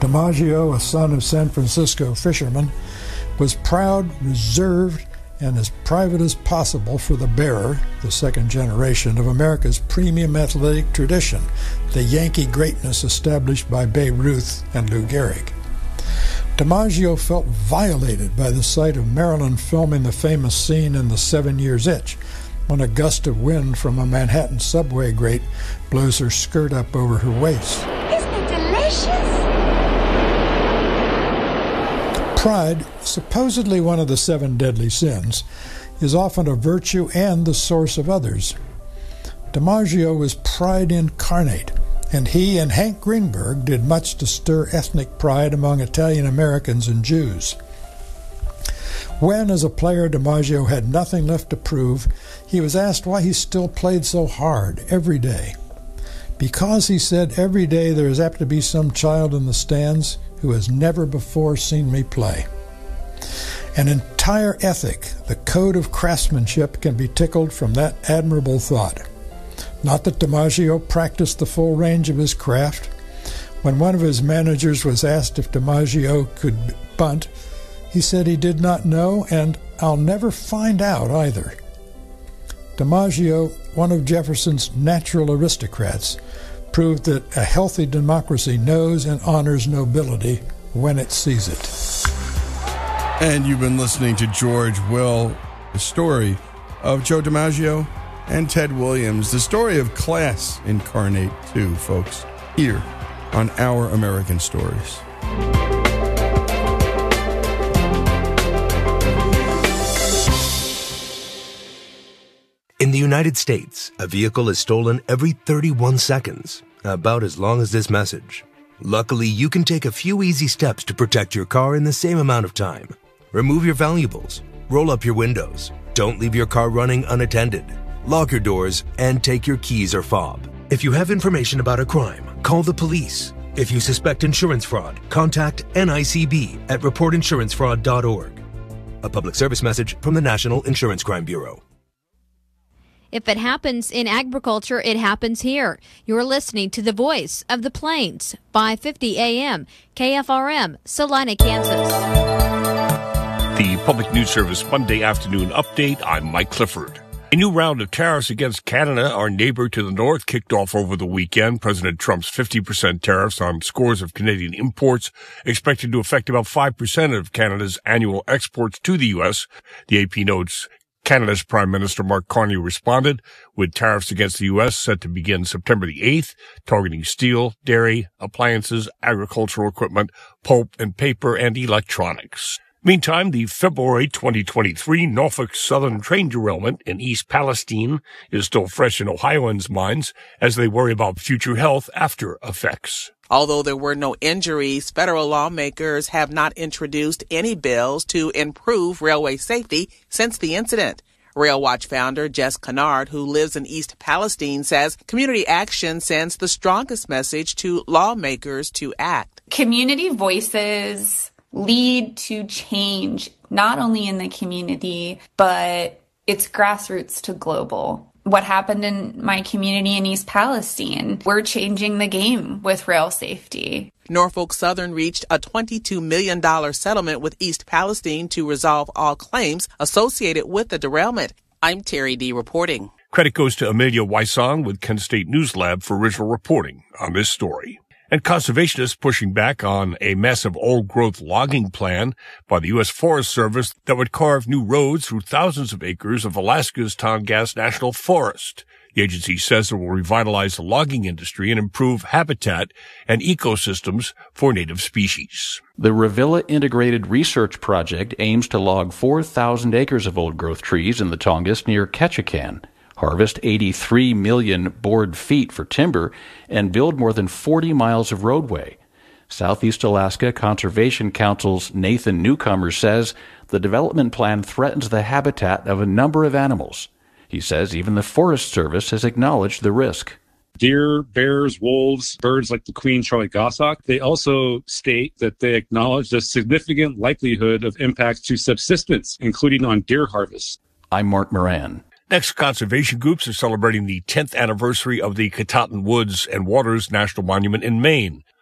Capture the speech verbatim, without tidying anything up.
DiMaggio, a son of San Francisco fishermen, was proud, reserved, and as private as possible for the bearer, the second generation of America's premium athletic tradition, the Yankee greatness established by Babe Ruth and Lou Gehrig. DiMaggio felt violated by the sight of Marilyn filming the famous scene in The Seven Years' Itch, when a gust of wind from a Manhattan subway grate blows her skirt up over her waist. Isn't it delicious? Pride, supposedly one of the seven deadly sins, is often a virtue and the source of others. DiMaggio was pride incarnate, and he and Hank Greenberg did much to stir ethnic pride among Italian Americans and Jews. When, as a player, DiMaggio had nothing left to prove, he was asked why he still played so hard every day. Because, he said, every day there is apt to be some child in the stands who has never before seen me play. An entire ethic, the code of craftsmanship, can be tickled from that admirable thought. Not that DiMaggio practiced the full range of his craft. When one of his managers was asked if DiMaggio could bunt, he said he did not know, and I'll never find out either. DiMaggio, one of Jefferson's natural aristocrats, proved that a healthy democracy knows and honors nobility when it sees it. And you've been listening to George Will, the story of Joe DiMaggio and Ted Williams, the story of class incarnate too, folks, here on Our American Stories. In the United States, a vehicle is stolen every thirty-one seconds, about as long as this message. Luckily, you can take a few easy steps to protect your car in the same amount of time. Remove your valuables, roll up your windows, don't leave your car running unattended, lock your doors, and take your keys or fob. If you have information about a crime, call the police. If you suspect insurance fraud, contact N I C B at report insurance fraud dot org. A public service message from the National Insurance Crime Bureau. If it happens in agriculture, it happens here. You're listening to the Voice of the Plains, five fifty A M, K F R M, Salina, Kansas. The Public News Service Monday afternoon update. I'm Mike Clifford. A new round of tariffs against Canada, our neighbor to the north, kicked off over the weekend. President Trump's fifty percent tariffs on scores of Canadian imports expected to affect about five percent of Canada's annual exports to the U S. The A P notes Canada's Prime Minister Mark Carney responded with tariffs against the U S set to begin September the eighth, targeting steel, dairy, appliances, agricultural equipment, pulp and paper, and electronics. Meantime, the February twenty twenty-three Norfolk Southern train derailment in East Palestine is still fresh in Ohioans' minds as they worry about future health after effects. Although there were no injuries, federal lawmakers have not introduced any bills to improve railway safety since the incident. Rail Watch founder Jess Kennard, who lives in East Palestine, says community action sends the strongest message to lawmakers to act. Community voices lead to change, not only in the community, but it's grassroots to global. What happened in my community in East Palestine, we're changing the game with rail safety. Norfolk Southern reached a twenty-two million dollars settlement with East Palestine to resolve all claims associated with the derailment. I'm Terry D. reporting. Credit goes to Amelia Wysong with Kent State News Lab for original reporting on this story. And conservationists pushing back on a massive old-growth logging plan by the U S Forest Service that would carve new roads through thousands of acres of Alaska's Tongass National Forest. The agency says it will revitalize the logging industry and improve habitat and ecosystems for native species. The Revilla Integrated Research Project aims to log four thousand acres of old-growth trees in the Tongass near Ketchikan, harvest eighty-three million board feet for timber, and build more than forty miles of roadway. Southeast Alaska Conservation Council's Nathan Newcomer says the development plan threatens the habitat of a number of animals. He says even the Forest Service has acknowledged the risk. Deer, bears, wolves, birds like the queen Charlie Goshawk. They also state that they acknowledge the significant likelihood of impacts to subsistence, including on deer harvest. I'm Mark Moran. Next, conservation groups are celebrating the tenth anniversary of the Katahdin Woods and Waters National Monument in Maine.